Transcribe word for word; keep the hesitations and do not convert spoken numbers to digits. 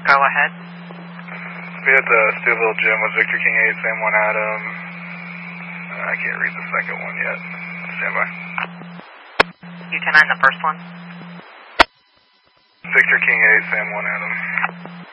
Go ahead. Be at the Steelville Gym with Victor King eight, Sam one Adam. I can't read the second one yet. Stand by. U ten nine, the first one. Victor King eight, Sam one Adam.